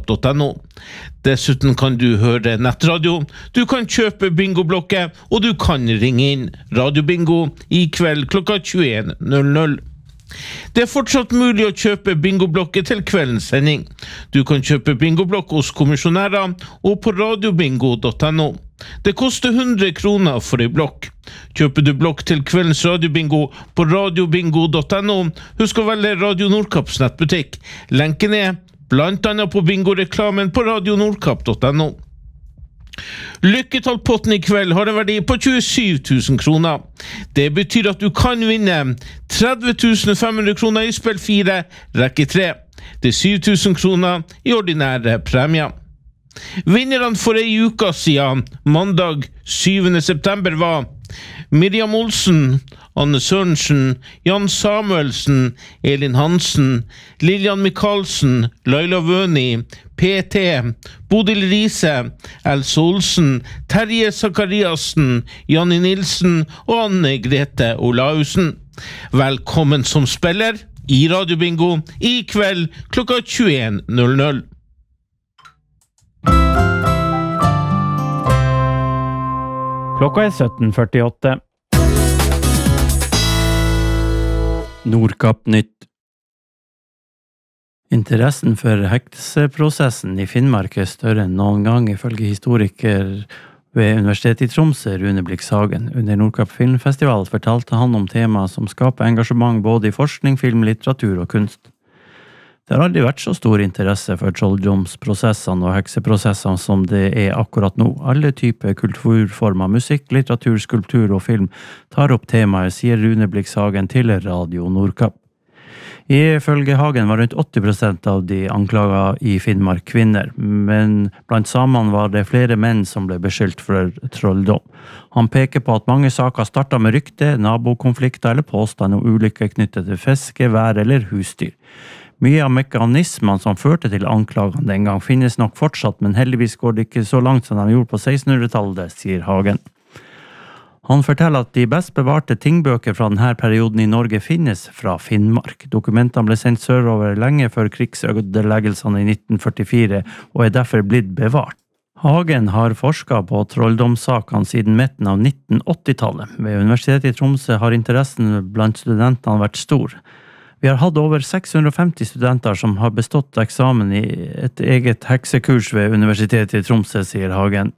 nordkapp.no. Dessuten kan du høre nettradio, du kan kjøpe bingoblokker, og du kan ringe inn radiobingo i kveld klokka 21:00. Det fortsatt mulig å kjøpe bingoblokker til kveldens sending. Du kan kjøpe bingoblokk hos kommisjonærer og på radiobingo.no. Det koster 100 kroner for en blokk. Kjøper du blokk til kveldens radiobingo på radiobingo.no, husk å velge Radio Nordkapps nettbutikk. Lenken blant annet på bingoreklamen på radionordkapp.no. Lykketallpotten i kveld har en verdi på 27 000 kroner. Det betyr at du kan vinne 30 500 kroner i spill 4, rekke 3. Det 7 000 kroner i ordinære premier. Vinnerne for en uke siden, mandag 7. september, var Miriam Olsen, Anne Sørensen, Jan Samuelsen, Elin Hansen, Lilian Michaelsen, Laila Vøni, PT, Bodil Riise, Else Olsen, Terje Zakariasen, Janni Nilsen og Anne Grete Olausen. Velkommen som spiller i Radiobingo i kveld klokka 21:00. Klokka 17:48. Nordkapp-nytt. Interessen for hekseprosessen i Finnmark større enn noen gang, ifølge historiker ved Universitetet i Tromsø, Rune Blikshagen. Under Nordkapp Filmfestival fortalte han om temaer som skaper engasjement både i forskning, film, litteratur og kunst. Det har aldri vært så stor interesse for trolldomsprosessene og hekseprosessene som det akkurat nå. Alle typer kulturformer, musikk, litteratur, skulptur og film tar opp temaet, sier Rune Blikshagen til Radio Nordkapp. Ifølge Hagen var rundt 80% av de anklaget i Finnmark kvinner, men blant samene var det flere menn som ble beskyldt for trolldom. Han peker på at mange saker startet med rykte, nabokonflikter eller påstand om ulykker knyttet til fiske, vær eller husdyr. Mye av mekanismene som førte til anklagene den gang finnes nok fortsatt, men heldigvis går det ikke så langt som de gjorde på 1600-tallet, sier Hagen. Han forteller at de best bevarte tingbøker fra denne perioden i Norge finnes fra Finnmark. Dokumentene ble sendt sørover lenge før krigsødeleggelsene i 1944, og derfor blitt bevart. Hagen har forsket på trolldomssakene siden midten av 1980-tallet. Ved Universitetet i Tromsø har interessen blant studentene vært stor. Vi har hatt over 650 studenter som har bestått eksamen i et eget heksekurs ved Universitetet i Tromsø, sier Hagen.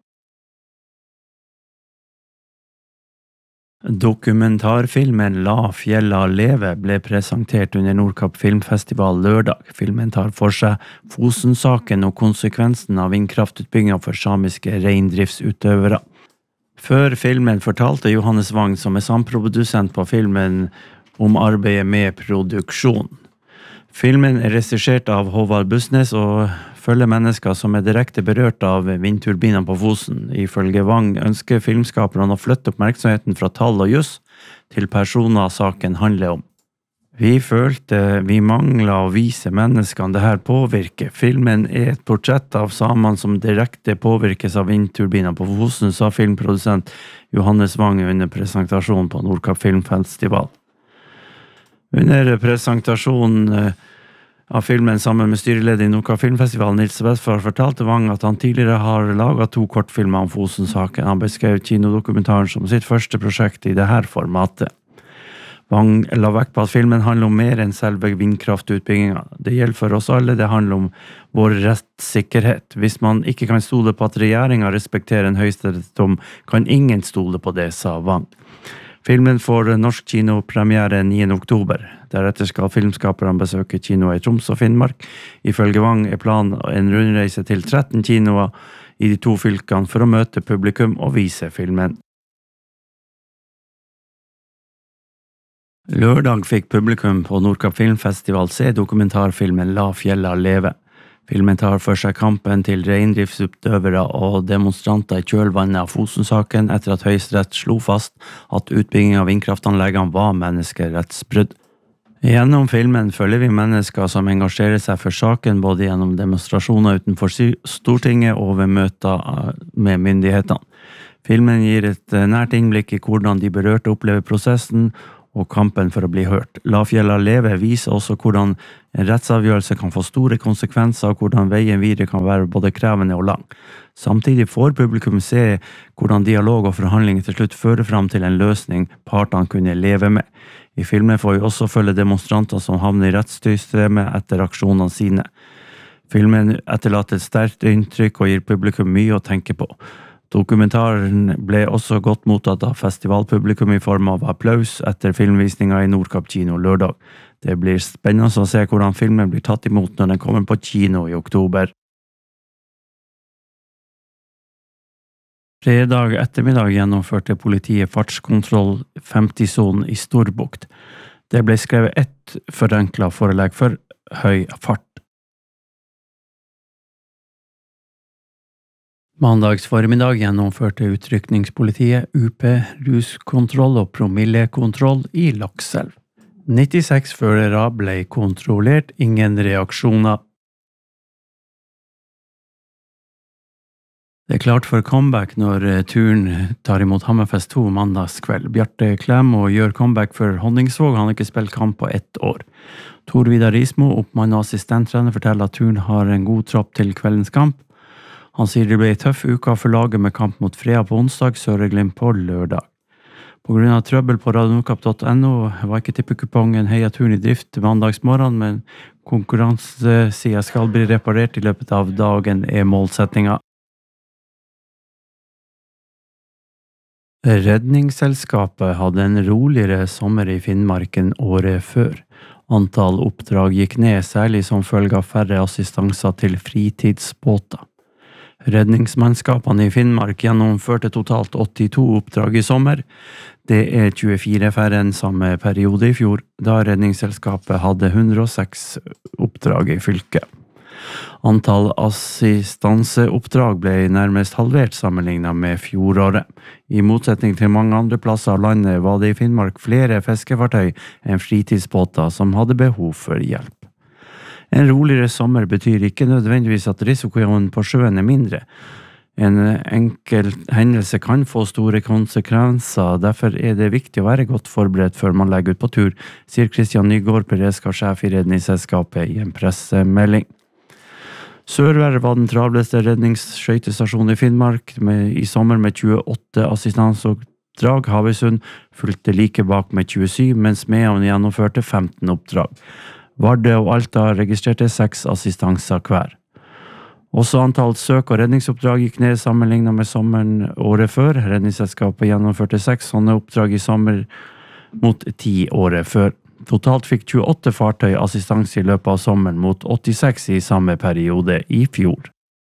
Dokumentarfilmen La fjella leve ble presentert under Nordkapp Filmfestival lørdag. Filmen tar for seg Fosen-saken og konsekvensen av vindkraftutbygging for samiske reindriftsutøvere. Før filmen fortalte Johannes Wang, som samprodusent på filmen, om arbeidet med produksjon. Filmen regissert av Håvard Bussnes og følger mennesker som direkte berørt av vindturbiner på Fosen. Ifølge Wang ønsker filmskaperne å flytte oppmerksomheten fra tall og juss til personer saken handler om. Vi følte vi manglet å vise menneskene det her påvirker. Filmen et portrett av samene som direkte påvirkes av vindturbiner på Fosen, sa filmprodusent Johannes Wang under presentasjonen på Nordkapp Filmfestival. Under presentasjonen av filmen sammen med styreleder i Nordkapp Filmfestival, Nils Westfall, fortalte Wang at han tidligere har laget 2 kortfilmer om Fosen-saken. Han beskrev kinodokumentaren som sitt første prosjekt i dette formatet. Wang la vekt på at filmen handler om mer enn selve vindkraftutbyggingen. Det gjelder for oss alle, det handler om vår rettssikkerhet. Hvis man ikke kan stole på at regjeringen respekterer en høyesterettsdom, kan ingen stole på det, sa Wang. Filmen får norsk kinopremiere 9. oktober. Deretter skal filmskaperne besøke kinoer i Troms og Finnmark. Ifølge Wang planen en rundreise til 13 kinoer i de 2 fylkene for å møte publikum og vise filmen. Lørdag fikk publikum på Nordkapp Filmfestival se dokumentarfilmen La fjella leve. Filmen tar for seg kampen til reindriftsutøvere og demonstranter i kjølvannet av Fosen-saken etter at Høyesterett slo fast at utbygging av vindkraftanleggene var menneskerettsbrudd. Gjennom filmen følger vi mennesker som engasjerer seg for saken både gjennom demonstrasjoner utenfor Stortinget og ved møter med myndighetene. Filmen gir et nært innblikk i hvordan de berørte opplever prosessen, og kampen for å bli hørt. La fjella leve viser også hvordan en rettsavgjørelse kan få store konsekvenser, og hvordan veien videre kan være både krevende og lang. Samtidig får publikum se hvordan dialog og forhandlinger til slutt fører fram til en løsning partene kunne leve med. I filmen får vi også følge demonstranter som havner i rettssystemet etter aksjonene sine. Filmen etterlater et sterkt inntrykk og gir publikum mye å tenke på. Dokumentaren ble også godt mottatt av festivalpublikum i form av applaus etter filmvisninga i Nordkapp kino lørdag. Det blir spennende å se hvordan filmen blir tatt imot når den kommer på kino i oktober. Fredag ettermiddag gjennomførte politiet fartskontroll 50-sonen i Storbukt. Det ble skrevet ett forenklet forelegg for høy fart. Mandags formiddag gjennomførte utrykningspolitiet UP ruskontroll og promillekontroll i Lakselv. 96 førere ble kontrollert, ingen reaksjoner. Det er klart for comeback når turen tar imot Hammerfest 2 mandagskveld. Bjarte Klem og gjør comeback for Honningsvåg, han har ikke spilt kamp på 1 år. Tor Vidar Rismo, oppmann og assistenttrener, forteller at turen har en god tropp til kveldens kamp. Han sier det ble en tøff uke for laget med kamp mot Freda på onsdag, Søreglimt på lørdag. På grunn av trøbbel på radionordkapp.no var ikke tippekupongen Heia turen i drift mandagsmorgen, men konkurransesiden skal bli reparert i løpet av dagen målsettinga. Redningsselskapet hadde en roligere sommer i Finnmark enn året før. Antall oppdrag gikk ned, særlig som følge av færre assistanser til fritidsbåter. Redningsmannskapene i Finnmark gjennomførte totalt 82 oppdrag i sommer. Det er 24 færre enn samme periode i fjor, da Redningsselskapet hadde 106 oppdrag i fylket. Antall assistanseoppdrag ble nærmest halvert sammenlignet med fjoråret. I motsetning til mange andre plasser av landet var det i Finnmark flere fiskefartøy enn fritidsbåter som hadde behov for hjelp. En roligere sommer betyr ikke nødvendigvis at risikoen på sjøen er mindre. En enkel hendelse kan få store konsekvenser, derfor er det viktig å være godt forberedt før man legger ut på tur, sier Kristian Nygaard, beredskapssjef i Redningsselskapet i en pressemelding. Sørvær var den travleste redningsskøytestasjonen i Finnmark i sommer med 28 assistansoppdrag. Havøysund fulgte like bak med 27, mens Mehamn gjennomførte 15 oppdrag. Vardø og Alta registrerte 6 assistanser hver. Også antall søk- og redningsoppdrag gikk ned sammenlignet med sommeren året før. Redningsselskapet gjennomførte 6 sånne oppdrag i sommer mot 10 året før. Totalt fikk 28 fartøy assistanse i løpet av sommeren mot 86 i samme periode i fjor.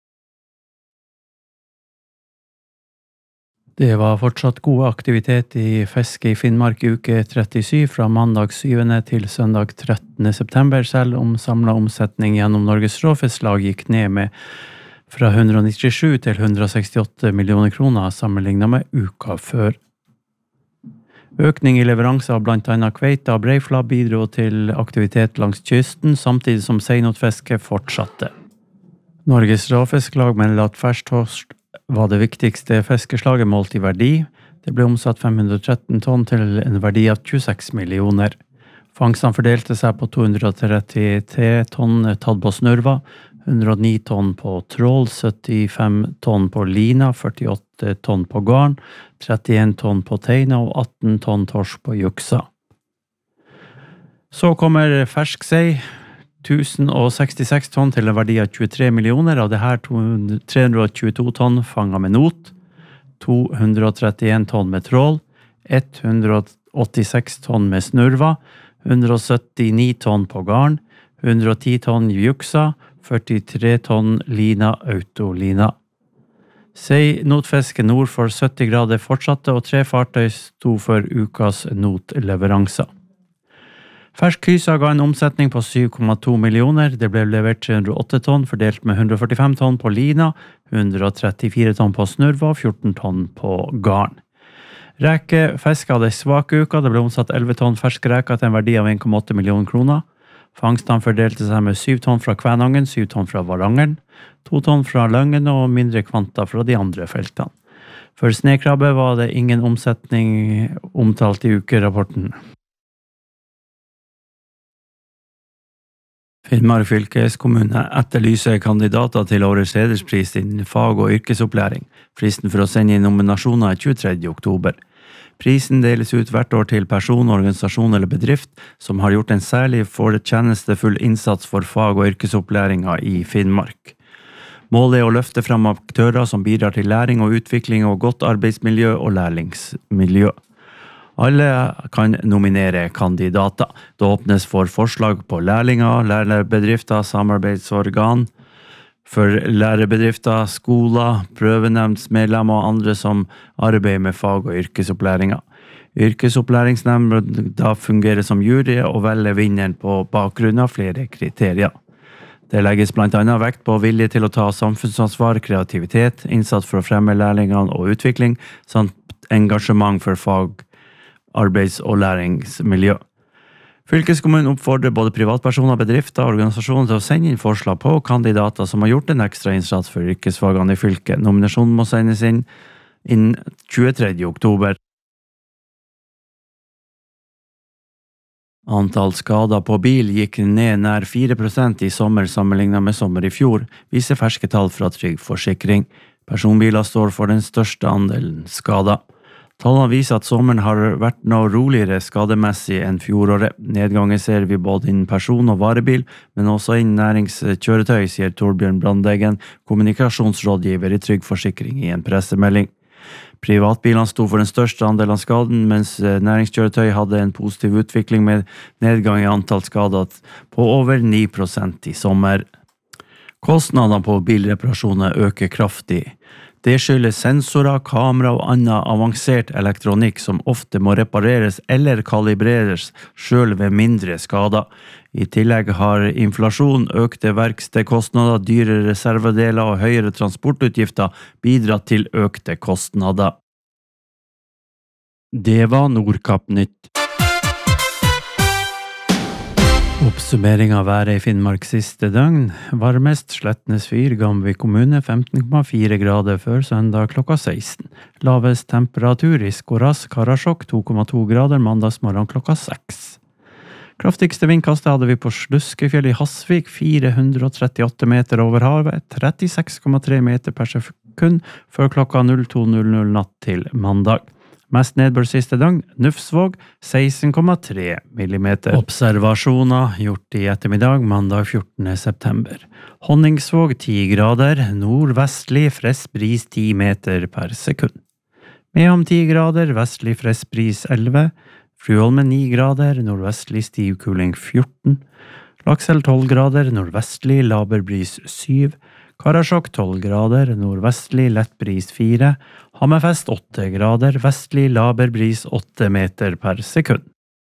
Det var fortsatt god aktivitet i fiske i Finnmark uke 37 fra mandag 7. til søndag 13. september, selv om samlet omsetning gjennom Norges Råfisklag gikk ned med fra 197 til 168 millioner kroner sammenlignet med uka før. Økning i leveranser av blant annet kveite og breifla bidro til aktivitet langs kysten, samtidig som seinotfiske fortsatte. Norges Råfisklag melder at fersktorsk var det viktigste fiskeslaget målt i verdi. Det ble omsatt 513 tonn til en verdi av 26 millioner. Fangstene fordelte seg på 233 tonn tatt på snurva, 109 tonn på trål, 75 tonn på lina, 48 tonn på garn, 31 tonn på teina og 18 tonn torsk på juksa. Så kommer fersk sei, 1066 tonn til en verdi av 23 millioner, av det her 322 tonn fanget med not, 231 tonn med trål, 186 tonn med snurva, 179 tonn på garn, 110 tonn juksa, 43 tonn lina autolina. Sei notfiske nord for 70 grader fortsatte, og 3 fartøy sto for ukas notleveranser. Fersk hysa ga en omsetning på 7,2 millioner. Det ble levert 308 tonn, fordelt med 145 tonn på lina, 134 tonn på snurva og 14 tonn på garn. Rekefiske hadde svak uka. Det ble omsatt 11 tonn ferske reker til en verdi av 1,8 millioner kroner. Fangstene fordelte seg med 7 tonn fra Kvænangen, 7 tonn fra Varangeren, 2 tonn fra Løngen og mindre kvanta fra de andre feltene. For snekrabbe var det ingen omsetning omtalt i ukerapporten. Finnmark fylkeskommune etterlyser kandidater til årets hederspris innen fag- og yrkesopplæring. Fristen for å sende inn nominasjoner 23. oktober. Prisen deles ut hvert år til person, organisasjon eller bedrift som har gjort en særlig fortjenestefull innsats for fag- og yrkesopplæringa i Finnmark. Målet å løfte frem aktører som bidrar til læring og utvikling og godt arbeidsmiljø og læringsmiljø. Alle kan nominere kandidater. Det åpnes for forslag på lærlinger, lærerbedrifter, samarbeidsorgan, for lærerbedrifter, skoler, prøvenemndsmedlemmer og andre som arbeider med fag- og yrkesopplæringa. Yrkesopplæringsnemnda fungerer som jury og velger vinneren på bakgrunn av flere kriterier. Det legges blant annet vekt på vilje til å ta samfunnsansvar, kreativitet, innsats for å fremme lærlingene og utvikling, samt engasjement for fag, arbeids- og læringsmiljø. Fylkeskommunen oppfordrer både privatpersoner, bedrifter og organisasjoner til å sende inn forslag på kandidater som har gjort en ekstra innsats for yrkesfagene i fylket. Nominasjonen må sendes inn innen 23. oktober. Antall skader på bil gikk ned nær 4% i sommer sammenlignet med sommer i fjor, viser ferske tall fra Trygg Forsikring. Personbiler står for den største andelen skader. Tallene viser at sommeren har vært noe roligere skademessig enn fjoråret. Nedgangen ser vi både innen person- og varebil, men også innen næringskjøretøy, sier Torbjørn Brandeggen, kommunikasjonsrådgiver i Trygg Forsikring i en pressemelding. Privatbilene sto for den største andelen av skaden, mens næringskjøretøy hadde en positiv utvikling med nedgang i antall skader på over 9% i sommer. Kostnadene på bilreparasjoner øker kraftig. Det skyldes sensorer, kamera og annen avansert elektronikk som ofte må repareres eller kalibreres selv ved mindre skader. I tillegg har inflasjon, økte verkstedkostnader, dyre reservedeler og høyere transportutgifter bidratt til økte kostnader. Det var Nordkapp-nytt. Oppsummering av været i Finnmark siste døgn. Varmest Slettnes Fyr, Gamvik kommune 15,4 grader før søndag klokka 16. Lavest temperatur i Skoras, Karasjok 2,2 grader mandagsmorgen klokka 6. Kraftigste vindkastet hadde vi på Sluskefjell i Hasvik, 438 meter over havet, 36,3 meter per sekund før klokka 02.00 natt til mandag. Mest nedbør siste døgn, Nufsvåg 16,3 millimeter. Observasjoner gjort i ettermiddag, mandag 14. september. Honningsvåg 10 grader, nordvestlig frisk bris 10 meter per sekund. Mehamn 10 grader, vestlig frisk bris 11, Fruholmen 9 grader, nordvestlig stiv kuling 14, Lakselv 12 grader, nordvestlig laber bris 7, Karasjok 12 grader, nordvestlig lett bris 4, Hammerfest 8 grader, vestlig laber bris 8 meter per sekund.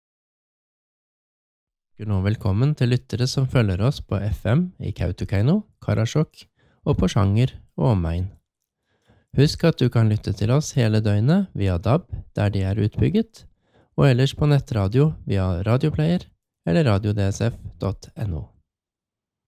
Nå velkommen til lyttere som følger oss på FM i Kautokeino, Karasjok og på Sjanger og omegn. Husk at du kan lytte til oss hele døgnet via DAB der de er utbygget, og ellers på nettradio via radioplayer eller radiodsf.no.